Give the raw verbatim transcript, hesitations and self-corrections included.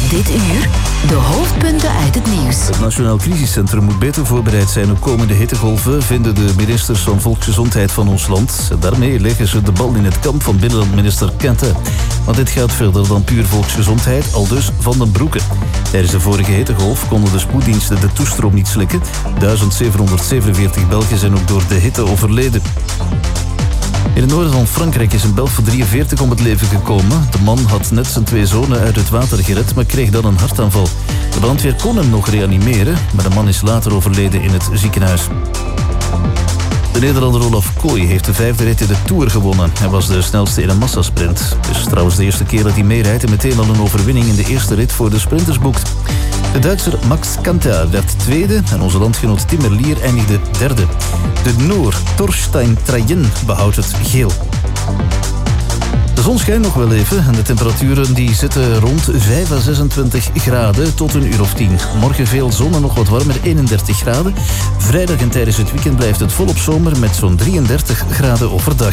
Dit uur de hoofdpunten uit het nieuws. Het Nationaal Crisiscentrum moet beter voorbereid zijn op komende hittegolven, vinden de ministers van Volksgezondheid van ons land. En daarmee leggen ze de bal in het kamp van binnenlandminister Kente. Want dit gaat verder dan puur volksgezondheid, aldus Van den Broeke. Tijdens de vorige hittegolf konden de spoeddiensten de toestroom niet slikken. duizend zevenhonderdzevenenveertig Belgen zijn ook door de hitte overleden. In het noorden van Frankrijk is een Belg van drieënveertig om het leven gekomen. De man had net zijn twee zonen uit het water gered, maar kreeg dan een hartaanval. De brandweer kon hem nog reanimeren, maar de man is later overleden in het ziekenhuis. De Nederlander Olaf Kooi heeft de vijfde rit in de Tour gewonnen. Hij was de snelste in een massasprint. Het is trouwens de eerste keer dat hij meerijdt en meteen al een overwinning in de eerste rit voor de sprinters boekt. De Duitser Max Kanta werd tweede en onze landgenoot Tim Merlier eindigde derde. De Noor Torstein Trajen behoudt het geel. De zon schijnt nog wel even en de temperaturen die zitten rond vijf à zesentwintig graden tot een uur of tien. Morgen veel zon en nog wat warmer, eenendertig graden. Vrijdag en tijdens het weekend blijft het volop zomer met zo'n drieëndertig graden overdag.